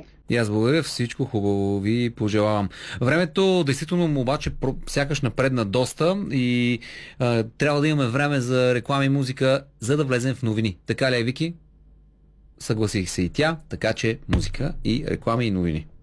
И аз благодаря, всичко хубаво ви пожелавам. Времето действително обаче сякаш напредна доста и трябва да имаме време за реклама и музика, за да влезем в новини. Така ли е, Вики? Съгласих се и тя, така че музика и реклами и новини.